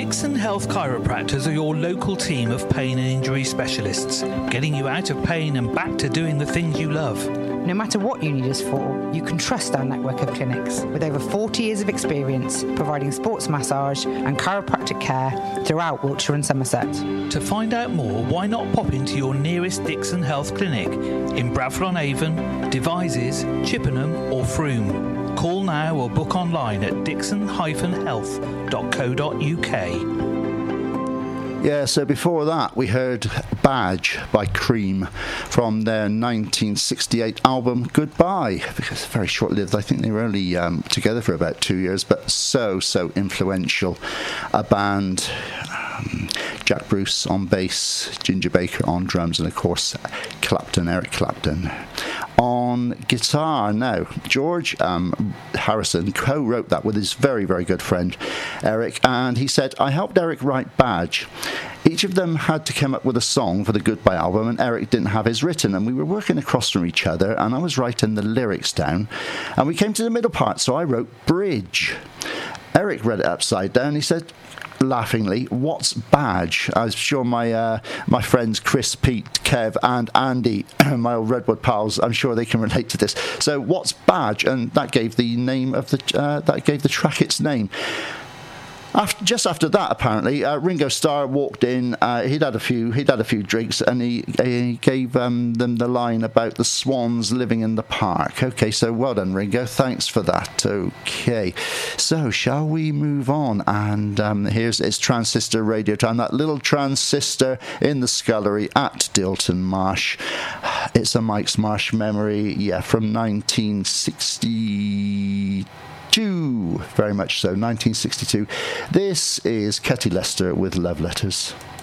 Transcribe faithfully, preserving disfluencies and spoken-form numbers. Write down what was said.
Dixon Health Chiropractors are your local team of pain and injury specialists, getting you out of pain and back to doing the things you love. No matter what you need us for, you can trust our network of clinics with over forty years of experience providing sports massage and chiropractic care throughout Wiltshire and Somerset. To find out more, why not pop into your nearest Dixon Health Clinic in Bradford-on-Avon, Devizes, Chippenham or Frome. Call now or book online at dixon dash health dot co dot uk. Yeah, so before that we heard Badge by Cream from their nineteen sixty-eight album Goodbye, because very short-lived. I think they were only um, together for about two years, but so, so influential a band. Um, Jack Bruce on bass, Ginger Baker on drums, and of course Clapton, Eric Clapton on guitar. Now, George um, Harrison co-wrote that with his very, very good friend Eric, and he said, I helped Eric write Badge. Each of them had to come up with a song for the Goodbye album, and Eric didn't have his written, and we were working across from each other, and I was writing the lyrics down, and we came to the middle part, so I wrote Bridge. Eric read it upside down. He said, laughingly, what's Badge? I'm sure my uh, my friends Chris, Pete, Kev and Andy, my old Redwood pals, I'm sure they can relate to this. So what's Badge? And that gave the name of the uh, that gave the track its name. After, just after that, apparently, uh, Ringo Starr walked in. Uh, he'd had a few. He'd had a few drinks, and he, he gave um, them the line about the swans living in the park. Okay, so well done, Ringo. Thanks for that. Okay, so shall we move on? And um, here's it's Transistor Radio Time. That little transistor in the scullery at Dilton Marsh. It's a Mike's Marsh memory. Yeah, from nineteen sixty. Very much so, nineteen sixty-two. This is Ketty Lester with Love Letters.